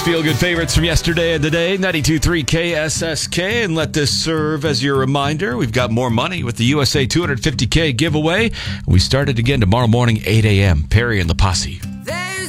feel-good favorites from yesterday and today, 92.3 KSSK, and let this serve as your reminder. We've got more money with the USA 250K giveaway. We start it again tomorrow morning, 8 a.m. Perry and the Posse.